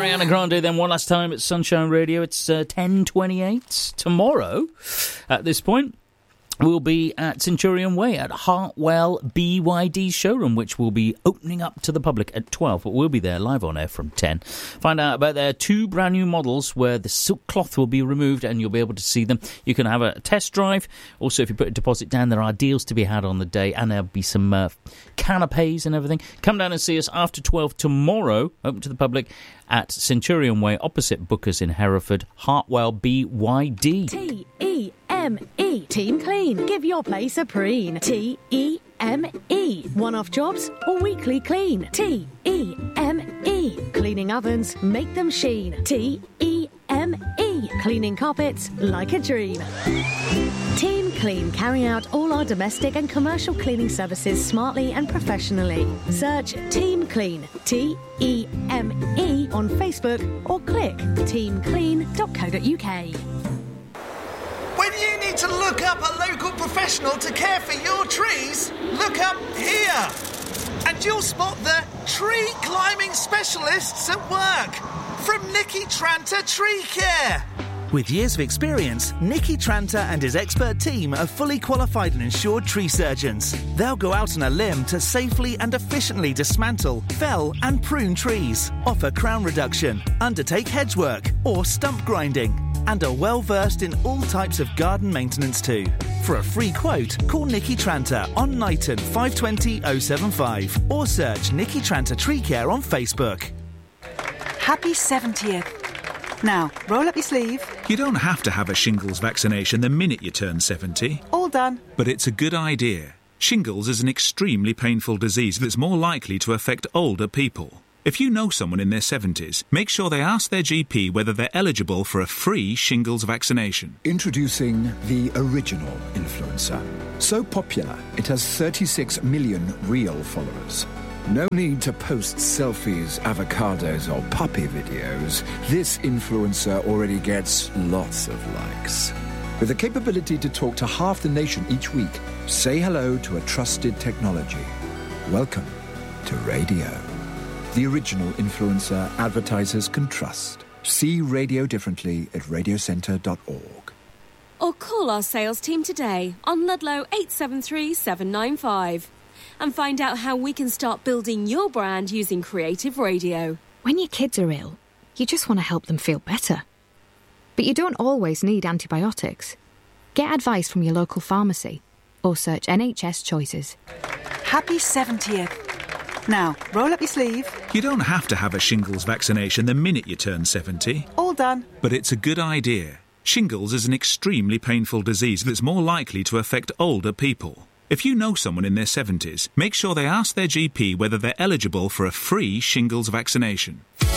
Ariana Grande then one last time at Sunshine Radio. It's 10:28 tomorrow. At this point, we'll be at Centurion Way at Hartwell BYD showroom, which will be opening up to the public at 12, but we'll be there live on air from 10. Find out about their 2 brand new models where the silk cloth will be removed and you'll be able to see them. You can have a test drive. Also, if you put a deposit down, there are deals to be had on the day, and there'll be some canapes and everything. Come down and see us after 12 tomorrow, open to the public, at Centurion Way, opposite Booker's in Hereford, Hartwell BYD. T-E-M-E. Team Clean. Give your place a preen. T-E-M-E. One-off jobs or weekly clean. T-E-M-E. Cleaning ovens, make them sheen. T-E-M-E. Cleaning carpets like a dream. Team Clean carry out all our domestic and commercial cleaning services smartly and professionally. Search Team Clean, T-E-M-E, on Facebook or click teamclean.co.uk. When you need to look up a local professional to care for your trees, look up here. And you'll spot the tree climbing specialists at work from Nicky Tranter Tree Care. With years of experience, Nicky Tranter and his expert team are fully qualified and insured tree surgeons. They'll go out on a limb to safely and efficiently dismantle, fell and prune trees, offer crown reduction, undertake hedge work or stump grinding, and are well versed in all types of garden maintenance too. For a free quote, call Nicky Tranter on Knighton 520 075 or search Nicky Tranter Tree Care on Facebook. Happy 70th. Now, roll up your sleeve. You don't have to have a shingles vaccination the minute you turn 70. All done. But it's a good idea. Shingles is an extremely painful disease that's more likely to affect older people. If you know someone in their 70s, make sure they ask their GP whether they're eligible for a free shingles vaccination. Introducing the original influencer. So popular, it has 36 million real followers. No need to post selfies, avocados or puppy videos. This influencer already gets lots of likes. With the capability to talk to half the nation each week, say hello to a trusted technology. Welcome to radio. The original influencer advertisers can trust. See radio differently at radiocentre.org. Or call our sales team today on Ludlow 873 795. And find out how we can start building your brand using creative radio. When your kids are ill, you just want to help them feel better. But you don't always need antibiotics. Get advice from your local pharmacy or search NHS Choices. Happy 70th. Now, roll up your sleeve. You don't have to have a shingles vaccination the minute you turn 70. All done. But it's a good idea. Shingles is an extremely painful disease that's more likely to affect older people. If you know someone in their 70s, make sure they ask their GP whether they're eligible for a free shingles vaccination.